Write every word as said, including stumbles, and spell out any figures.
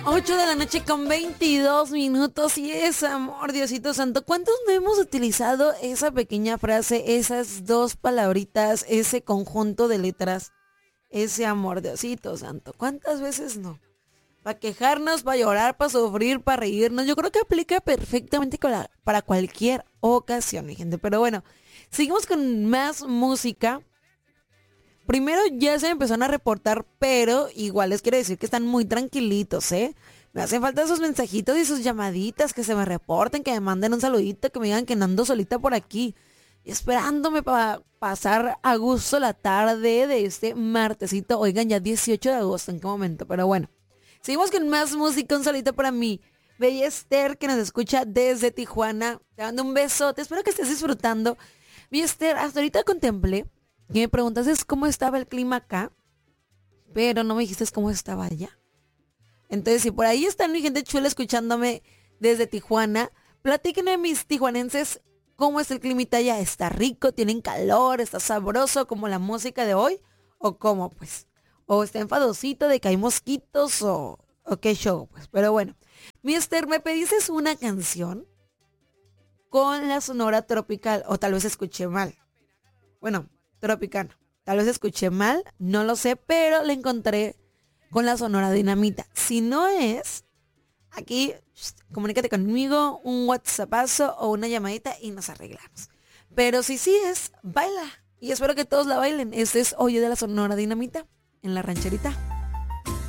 ocho de la noche con veintidós minutos y es amor, Diosito Santo. ¿Cuántos no hemos utilizado esa pequeña frase, esas dos palabritas, ese conjunto de letras? Ese amor, Diosito Santo. ¿Cuántas veces no? Para quejarnos, para llorar, para sufrir, para reírnos. Yo creo que aplica perfectamente para cualquier ocasión, mi gente. Pero bueno, seguimos con más música. Primero ya se empezaron a reportar, pero igual les quiero decir que están muy tranquilitos, ¿eh? Me hacen falta sus mensajitos y sus llamaditas, que se me reporten, que me manden un saludito, que me digan que no ando solita por aquí, esperándome para pasar a gusto la tarde de este martesito. Oigan, ya dieciocho de agosto, ¿en qué momento? Pero bueno, seguimos con más música, un saludito para mí. Bella Esther, que nos escucha desde Tijuana. Te mando un besote, espero que estés disfrutando. Bella Esther, hasta ahorita contemplé que me preguntas es cómo estaba el clima acá, pero no me dijiste cómo estaba allá. Entonces, si por ahí están mi gente chula escuchándome desde Tijuana, platíquenme mis tijuanenses cómo es el climita allá. ¿Está rico? ¿Tienen calor? ¿Está sabroso como la música de hoy? ¿O cómo pues? ¿O está enfadosito de que hay mosquitos? ¿O, o qué show? Pues, pero bueno. Mister, ¿me pediste una canción con la Sonora Tropical? O tal vez escuché mal. Bueno, Tropicana. Tal vez escuché mal, no lo sé, pero la encontré con la Sonora Dinamita. Si no es, aquí comunícate conmigo, un WhatsAppazo o una llamadita y nos arreglamos. Pero si sí es, baila. Y espero que todos la bailen. Este es Oye de la Sonora Dinamita en la rancherita.